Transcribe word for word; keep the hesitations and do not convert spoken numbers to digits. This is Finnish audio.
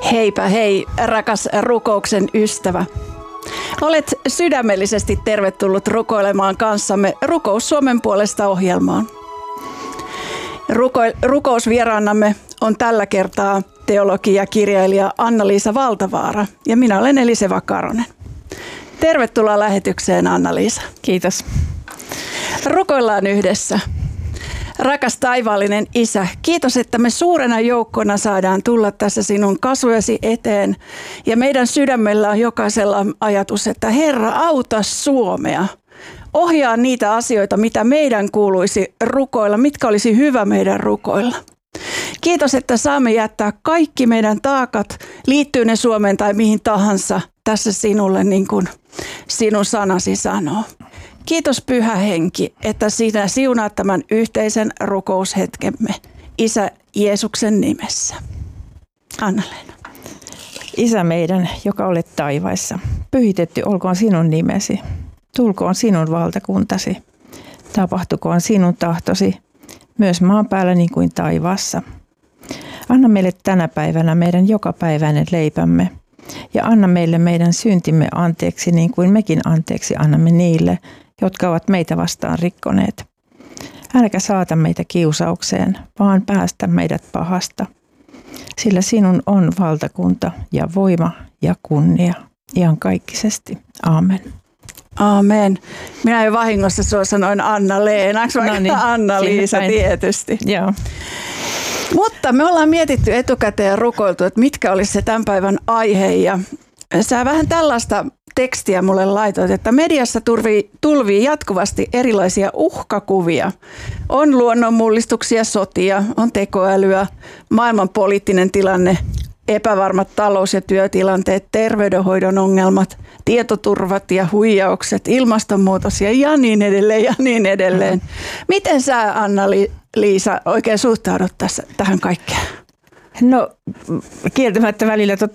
Heipä hei, rakas rukouksen ystävä. Olet sydämellisesti tervetullut rukoilemaan kanssamme Rukous Suomen puolesta -ohjelmaan. Ruko- rukousvieraanamme on tällä kertaa teologi ja kirjailija Anna-Liisa Valtavaara ja minä olen Eliseva Karonen. Tervetuloa lähetykseen, Anna-Liisa. Kiitos. Rukoillaan yhdessä. Rakas taivaallinen Isä, kiitos, että me suurena joukkona saadaan tulla tässä sinun kasvojasi eteen. Ja meidän sydämellä on jokaisella ajatus, että Herra, auta Suomea. Ohjaa niitä asioita, mitä meidän kuuluisi rukoilla, mitkä olisi hyvä meidän rukoilla. Kiitos, että saamme jättää kaikki meidän taakat, liittyy ne Suomeen tai mihin tahansa, tässä sinulle, niin kuin sinun sanasi sanoo. Kiitos Pyhä Henki, että sinä siunaat tämän yhteisen rukoushetkemme Isä Jeesuksen nimessä. Anna-Leena. Isä meidän, joka olet taivaissa, pyhitetty olkoon sinun nimesi. Tulkoon sinun valtakuntasi. Tapahtukoon sinun tahtosi, myös maan päällä niin kuin taivaassa. Anna meille tänä päivänä meidän jokapäiväinen leipämme. Ja anna meille meidän syntimme anteeksi niin kuin mekin anteeksi annamme niille, jotka ovat meitä vastaan rikkoneet. Älkä saata meitä kiusaukseen, vaan päästä meidät pahasta. Sillä sinun on valtakunta ja voima ja kunnia iankaikkisesti. Aamen. Aamen. Minä jo vahingossa sua sanoin Anna-Leenaksi, vaikka no niin, Anna-Liisa tietysti. Joo. Mutta me ollaan mietitty etukäteen ja rukoiltu, että mitkä olisi se tämän päivän aihe. Ja sä vähän tällaista tekstiä mulle laitoit, että mediassa tulvii, tulvii jatkuvasti erilaisia uhkakuvia. On luonnonmullistuksia, sotia, on tekoälyä, maailman poliittinen tilanne, epävarmat talous- ja työtilanteet, terveydenhoidon ongelmat, tietoturvat ja huijaukset, ilmastonmuutos ja, ja niin edelleen ja niin edelleen. Miten sä, Anna-Liisa, oikein suhtaudut tässä, tähän kaikkeen? No kieltämättä välillä tot,